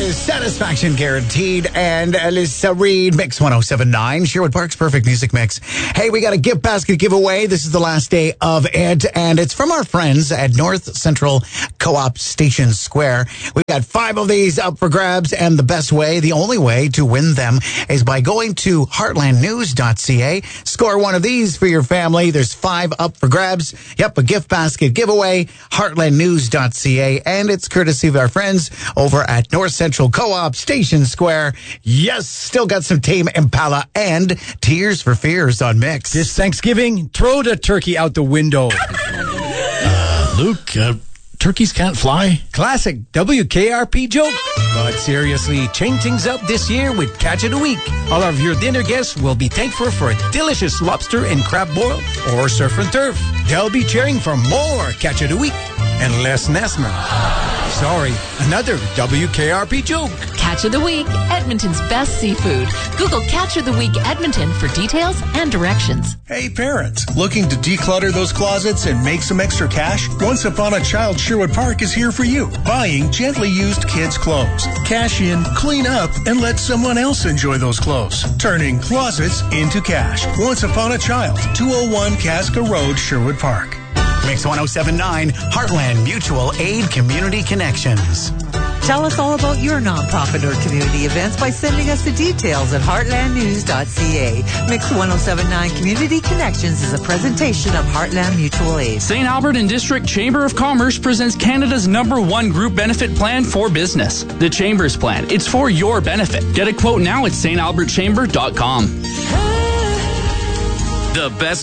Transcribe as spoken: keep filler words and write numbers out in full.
is Satisfaction Guaranteed and Alyssa Reed, Mix one oh seven point nine, Sherwood Park's Perfect Music Mix. Hey, we got a gift basket giveaway. This is the last day of it, and it's from our friends at North Central Co-op Station Square. We've got five of these up for grabs, and the best way, the only way to win them is by going to heartland news dot c a. Score one of these for your family. There's five up for grabs. Yep, a gift basket giveaway, heartland news dot c a, and it's courtesy of our friends over at North Central Co-op Station Square. Yes, still got some Tame Impala and Tears for Fears on Mix. This Thanksgiving, throw the turkey out the window. Uh, Luke, uh, turkeys can't fly? Classic W K R P joke. But seriously, change things up this year with Catch of the Week. All of your dinner guests will be thankful for a delicious lobster and crab boil or surf and turf. They'll be cheering for more Catch of the Week and less Nesmer. Sorry, another W K R P joke. Catch of the Week, Edmonton's best seafood. Google Catch of the Week Edmonton for details and directions. Hey parents, looking to declutter those closets and make some extra cash? Once Upon a Child Sherwood Park is here for you. Buying gently used kids' clothes. Cash in, clean up, and let someone else enjoy those clothes. Turning closets into cash. Once Upon a Child, two oh one Casca Road, Sherwood Park. Mix one oh seven point nine, Heartland Mutual Aid Community Connections. Tell us all about your nonprofit or community events by sending us the details at heartland news dot c a. Mix one oh seven point nine Community Connections is a presentation of Heartland Mutual Aid. Saint Albert and District Chamber of Commerce presents Canada's number one group benefit plan for business. The Chambers Plan. It's for your benefit. Get a quote now at st albert chamber dot com. The best